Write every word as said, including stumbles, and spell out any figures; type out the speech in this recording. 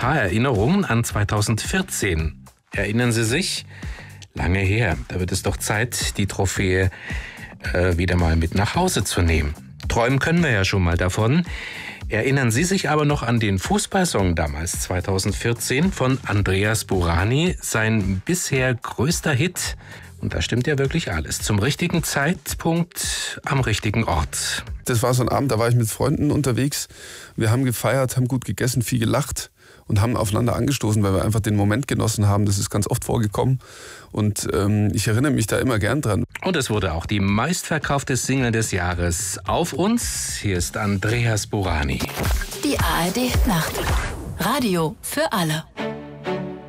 paar Erinnerungen an zweitausendvierzehn. Erinnern Sie sich? Lange her. Da wird es doch Zeit, die Trophäe äh, wieder mal mit nach Hause zu nehmen. Träumen können wir ja schon mal davon. Erinnern Sie sich aber noch an den Fußballsong damals, zweitausendvierzehn, von Andreas Burani, sein bisher größter Hit? Und da stimmt ja wirklich alles. Zum richtigen Zeitpunkt, am richtigen Ort. Das war so ein Abend, da war ich mit Freunden unterwegs. Wir haben gefeiert, haben gut gegessen, viel gelacht und haben aufeinander angestoßen, weil wir einfach den Moment genossen haben. Das ist ganz oft vorgekommen und ähm, ich erinnere mich da immer gern dran. Und es wurde auch die meistverkaufte Single des Jahres. Auf uns, hier ist Andreas Burani. Die A R D Nacht. Radio für alle.